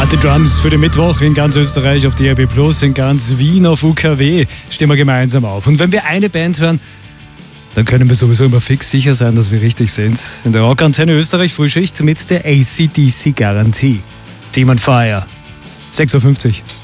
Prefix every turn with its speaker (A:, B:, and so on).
A: Harte Drums für den Mittwoch in ganz Österreich auf DAB+, in ganz Wien auf UKW. Stehen wir gemeinsam auf. Und wenn wir eine Band hören, dann können wir sowieso immer fix sicher sein, dass wir richtig sind. In der Rockantenne Österreich Frühschicht mit der AC/DC Garantie. Team on Fire. 6.50 Uhr.